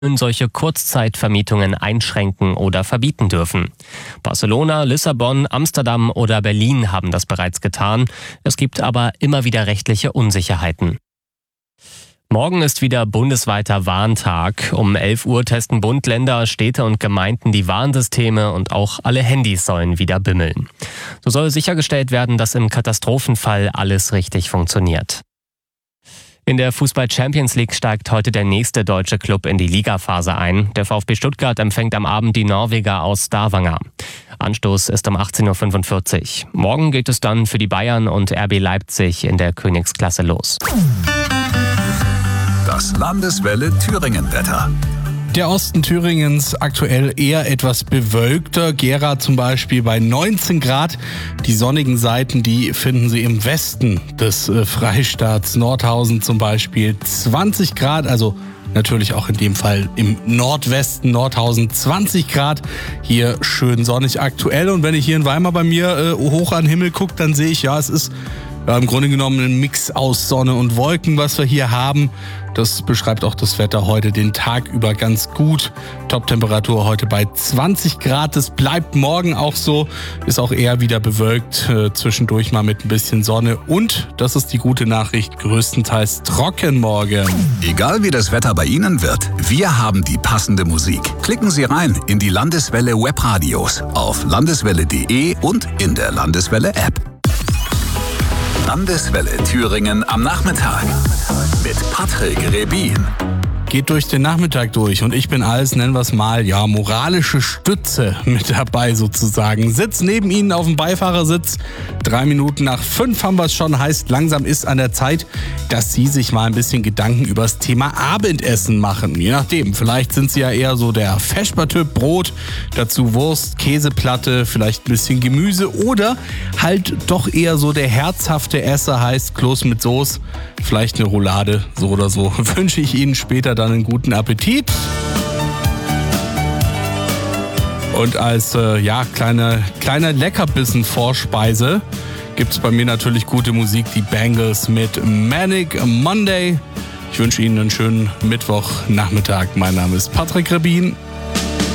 solche Kurzzeitvermietungen einschränken oder verbieten dürfen. Barcelona, Lissabon, Amsterdam oder Berlin haben das bereits getan. Es gibt aber immer wieder rechtliche Unsicherheiten. Morgen ist wieder bundesweiter Warntag. Um 11 Uhr testen Bund, Länder, Städte und Gemeinden die Warnsysteme und auch alle Handys sollen wieder bimmeln. So soll sichergestellt werden, dass im Katastrophenfall alles richtig funktioniert. In der Fußball-Champions League steigt heute der nächste deutsche Club in die Ligaphase ein. Der VfB Stuttgart empfängt am Abend die Norweger aus Stavanger. Anstoß ist um 18.45 Uhr. Morgen geht es dann für die Bayern und RB Leipzig in der Königsklasse los. Das Landeswelle Thüringen-Wetter. Der Osten Thüringens aktuell eher etwas bewölkter. Gera zum Beispiel bei 19 Grad. Die sonnigen Seiten, die finden Sie im Westen des Freistaats. Nordhausen zum Beispiel 20 Grad, also natürlich auch in dem Fall im Nordwesten, Nordhausen 20 Grad. Hier schön sonnig aktuell. Und wenn ich hier in Weimar bei mir hoch an den Himmel gucke, dann sehe ich, ja, es ist im Grunde genommen ein Mix aus Sonne und Wolken, was wir hier haben. Das beschreibt auch das Wetter heute den Tag über ganz gut. Top-Temperatur heute bei 20 Grad. Das bleibt morgen auch so. Ist auch eher wieder bewölkt, zwischendurch mal mit ein bisschen Sonne. Und, das ist die gute Nachricht, größtenteils trocken morgen. Egal wie das Wetter bei Ihnen wird, wir haben die passende Musik. Klicken Sie rein in die Landeswelle Webradios auf landeswelle.de und in der Landeswelle App. Landeswelle Thüringen am Nachmittag mit Patrick Rebin. Geht durch den Nachmittag durch und ich bin als, nennen wir es mal, ja, moralische Stütze mit dabei sozusagen. Sitz neben Ihnen auf dem Beifahrersitz. 3 Minuten nach 5 haben wir es schon, heißt langsam ist an der Zeit, dass Sie sich mal ein bisschen Gedanken über das Thema Abendessen machen. Je nachdem, vielleicht sind Sie ja eher so der Vespertyp, Brot, dazu Wurst, Käseplatte, vielleicht ein bisschen Gemüse oder halt doch eher so der herzhafte Esser, heißt Kloß mit Soße, vielleicht eine Roulade, so oder so. Wünsche ich Ihnen später dann einen guten Appetit. Und als kleiner Leckerbissen-Vorspeise gibt es bei mir natürlich gute Musik, die Bangles mit Manic Monday. Ich wünsche Ihnen einen schönen Mittwochnachmittag. Mein Name ist Patrick Rebin.